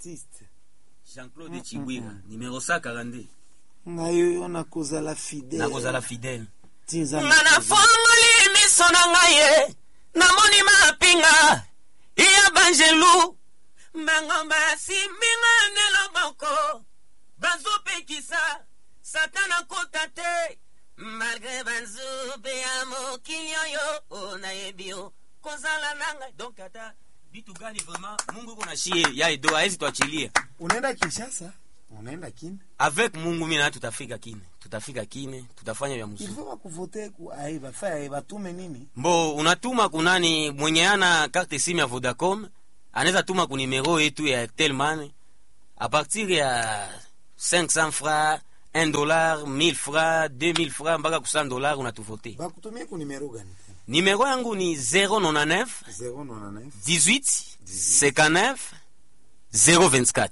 artiste. Jean-Claude Chibwira, numéro 142. Ngayo na kozala fidèle. Na kozala fidèle. Ngana fongoli miso na ngaye. Namoni mapinga. Iya banjelu. Mangomba simbinga nelomoko. Banzupe kisa. Satana kotate. Malgré banzupe ya mokilio yo. Onaebio. Kozala nanga. Donc ata. Bitu gani vraiment. Mungu kuna shie. Ya edo haezi tuachilia. Unaenda Kinshasa? Unaenda kine? Avec Mungu mina tutafika kine. Tutafika kine. Tutafanya vya mzuri. Ilifaa kuvote ku aiba. Faya batume nini? Mbo unatuma kunani mwenye ana carte SIM ya Vodacom. Anaweza tuma ku numero yetu ya Airtel Money. A partir ya 500 francs, $1, 1000 francs, 2000 francs mpaka ku $100 unatuvote. Bakutumia ku numero gani? Numero yangu ni 099 099 18 59 024.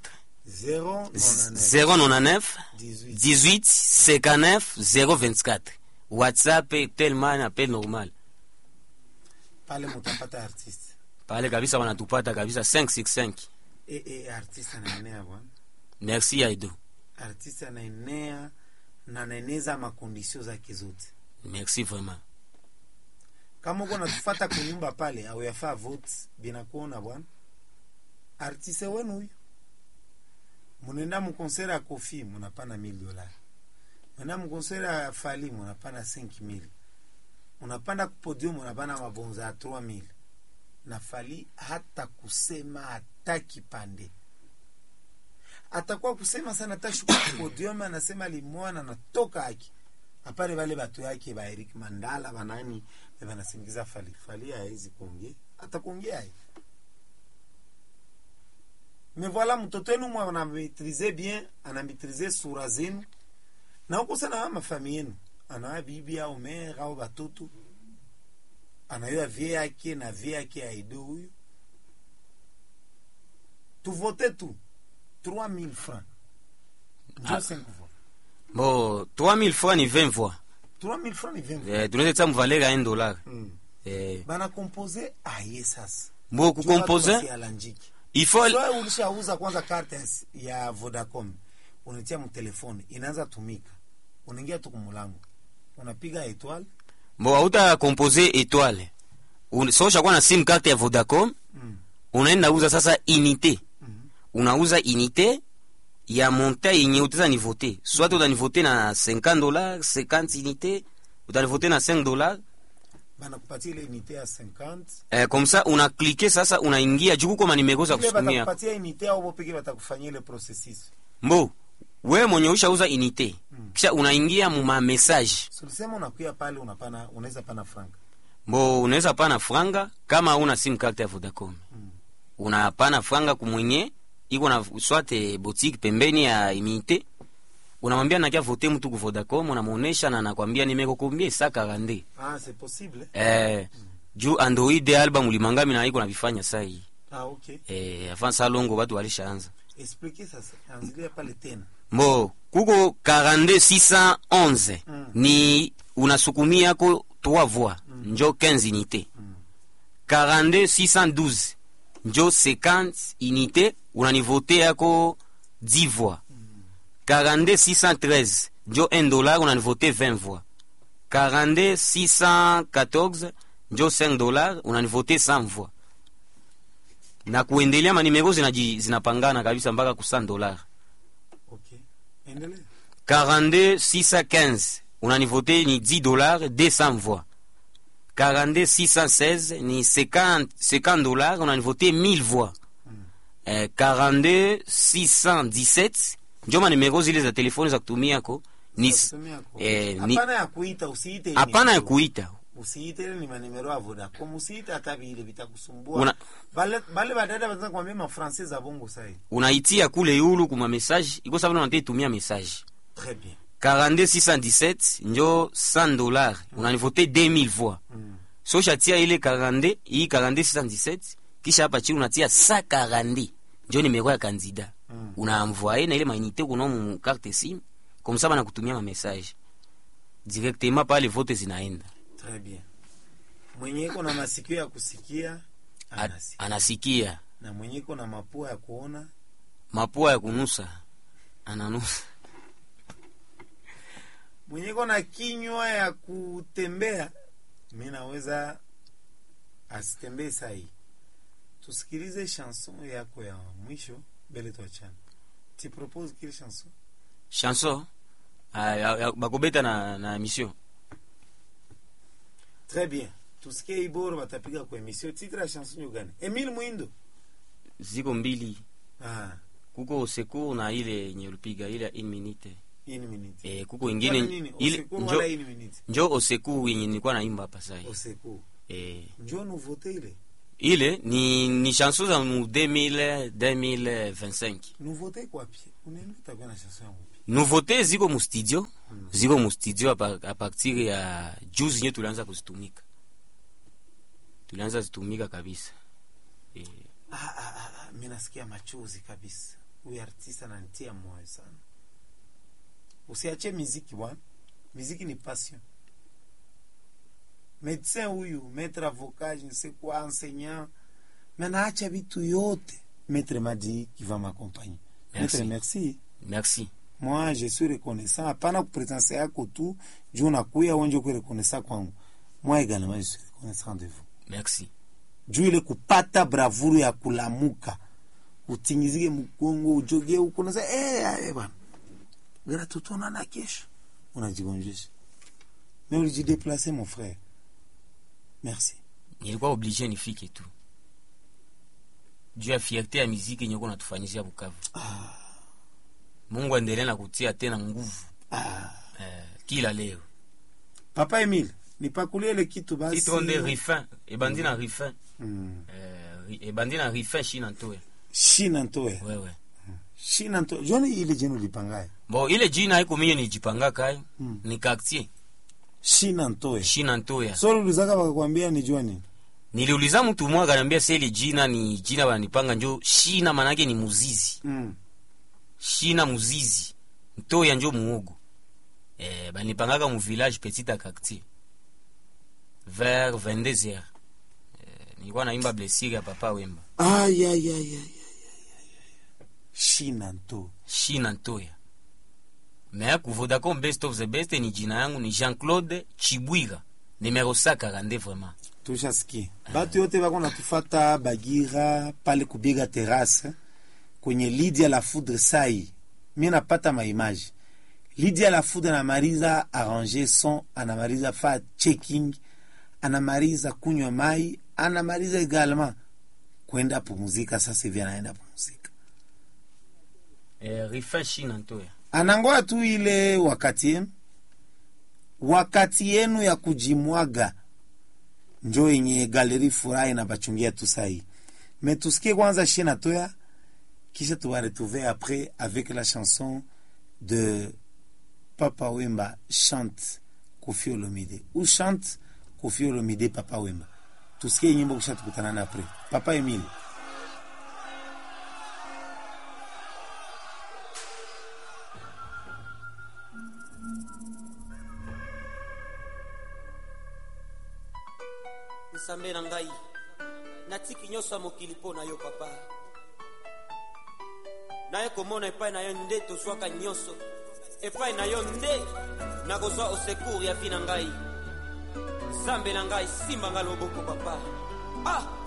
099 18 59 024. WhatsApp tellement appel normal. Pale mutapata artiste. Pale kabisa wanatupata kabisa 565. Artiste anaenea bwana. Merci Aido. Artiste anaenea na anaeneza makondisio zake zote. Merci vraiment. Kama uko natufuata kunyumba pale au yafaa votes binakuona bwana. Artiste wenu huyu. Munenda mkonsera Kofi munapana $1000. Munenda mkonsera Fali munapana 5000. Unapanda kupodium munapana mabonza 3000. Na Fali hata kusema hata kipande. Atakuwa kusema sana tashuka podium anasema limwana natoka haki. Apare wale watu yake ba Eric Mandala banani wanasingiza Fali. Fali haizi kuongea. Atakuongea hai. Mais voilà, mtoto wenu mwa anamaîtriser bien, anamaîtriser sura zenu. Na uko sana ma famille yenu. Ana bibi au mère au batoto. Anayua vie yake na vie yake aido huyu. Tu vote tout. 3000 francs. Ndio 5 voix. Bon, 3000 francs ni 20 voix. 3000 francs ni 20 voix. Tunaweza tsa mvaler à $1. Bana composer sasa. Mbo ku composer il faut so ulishauza kwanza carte ya Vodacom. Unatia mu telefone, inaanza tumika. Unaingia tu kumulango. Unapiga étoile. Mbo hauta composer étoile. Sosha kwa na sim carte ya Vodacom. Unaenda uza sasa unité. Unauza unité ya monta yenye utaweza ni voter. Soit utani voter na $50, 50 unités, utani voter na $5. Bana kupatia ile unité ya 50. Comme ça una cliquer sasa unaingia juu kwa manimero za kusukumia. Batakupatia unité au wopeke batakufanyia ile processus. Mbo wewe mwenye ushauza unité. Kisha unaingia mu message. Sulisema unakuya pale unaweza pana franga. Mbo unaweza pana franga kama una sim card ya Vodacom. Unapana franga kumwenye iko na swate boutique pembeni ya unité. Unamwambia nakia vote mtu ku Vodacom, unamuonesha na anakuambia nimeko combien ça 42. C'est possible. Juu Android album ulimangami na iko na vifanya saa hii. Okay. Avant ça longo watu walishaanza. Expliquez sasa. Anzilia pale tena. Mbo, kuko 42611 ni unasukumia yako 3 voix, njo 15 unités. 42612 njo 50 unités, unanivote yako 10 voix. 42613 njo $1 unanivote 20 voix. 42614 njo $5 unanivote 100 voix. Na kuendelea manimero zinapangana kabisa mpaka ku $100. Okay. Endelea. 42615 unanivote ni $10, 200 voix. 42616 ni $50 unanivote 1000 voix. 42617 ndio manimero zile za telefoni za kutumia ko ni hapana ya kuita, usiite. Hapana ya kuita. Usiite ni manimero ya Vodacom. Usiite hata vile vitakusumbua. Bale badada wanataka kuambia ma français za bongo sasa. Unaitia kule yulu kuma message, iko sababu unataka tumia message. Très bien. 42617 njo $100 unanivote 2000 voix. So shatia ile 42 hii 42617 kisha hapa chini unatia 140 njo nimero ya kandida. Unaenvoyer na ile mainite kuno mu carte SIM comme ça bana kutumia ma message directement pale vote zinaenda. Très bien. Mwenye iko na masikio ya kusikia anasikia, na mwenye iko na mapua ya kuona mapua ya kunusa ananusa. Mwenye kona kinywa ya kutembea, mimi naweza asitembee sahi. Tusikilize chanson yako ya mwisho bele tuachane. Tu proposes quelle chanson? Chanson bakobeta na mission. Très bien. Tusikie Iboro batapiga kwa emission. Titre ya chanson gani? Emile Mwindo. Ziko mbili. Kuko Secours na ile yenye ulipiga ile 1 minute. 1 minute. Kuko ingine ile njo Secours yenye nilikuwa naimba hapa sasa. Secours. Njo nouveauté ile. Ile ni chanson za 2025. Nouveauté kwa pia. Unaenda utakuwa na chanson yangu. Nouveauté ziko mu studio. Ziko mu studio a partir ya juzi nye tulianza kuzitumika. Tulianza zitumika kabisa. Mimi nasikia machozi kabisa. Huyu artista ananitia moyo sana. Usiache muziki bwana. Muziki ni passion. Médecin huyu, maître avocat, je ne sais quoi, enseignant. Maintenant acha vitu yote. Maître m'a dit qu'il va m'accompagner. Maître, merci. Merci. Moi, je suis reconnaissant. Hapana kupretense yako tu, juu unakuya onje ku reconnaissant kwangu. Moi également, je suis reconnaissant de vous. Merci. Juu ile kupata bravuru ya kulamuka. Utingizike mkongo, ujoge uko na bwana. Gara tutona na kesho. Unajigonjesha. Mais ulijidéplacer mon frère. Merci. Nilikuwa obligé nifike tu. Juu ya fierté ya muziki nyoko natufanyizia Bukavu. Mungu endelee na kutia tena nguvu. Kila leo. Papa Emile, nipakulie ile kitu basi. Titre de Rifin, ebandi na Rifin. Ebandi na Rifin Shina Ntoya. Shina Ntoya. Wewe. Shina Ntoya. Joni ile jina ulipangaye. Bo ile jina haiko mimi nijipanga kai, ni quartier. Shina Ntoya. Shina Ntoya. Solo ulizaka bakakwambia ni jua nini? Niliuliza mtu mmoja akaniambia sasa ile jina ni jina wanipanga njo Shina manake ni muzizi. Shina muzizi. Ntoya njo muogo. Banipangaka mu village petit à quartier. Vers 22h. Nilikuwa naimba blessure ya Papa Wemba. Shina Ntoya. Shina Ntoya. Mais ku Vodacom Best of the Best ni jina yangu ni Jean-Claude Chibwiga. Numéro 142 vraiment. Tushasikia. Batu yote bako natufata Bagira pale kubiga terrasse kwenye Lydia la Foudre sai. Mimi napata maimaji. Lydia la Foudre anamaliza arranger son, anamaliza fa checking, anamaliza kunywa mai, anamaliza également kwenda pumzika. Sasa hivi anaenda pumzika. Rifin Shina Ntoya. Anangoa tu ile wakati yenu ya kujimwaga. Njo yenye Galerie Furahi na bachungia tu sahi. Mais tusikie kwanza Shina Ntoya, kisha tu va retrouver après avec la chanson de Papa Wemba chante Koffi Olomide. Ou chante Koffi Olomide Papa Wemba. Tusikie nyimbo kisha tukutana na après. Papa Emile. Nsambe na ngai natiki nyonso mokili mpo na yo papa naye komona epai na yo nde toswaka nyonso epai na yo nde nakozwa osecours ya vi na ngai Nsambe na ngai simba nga loboko papa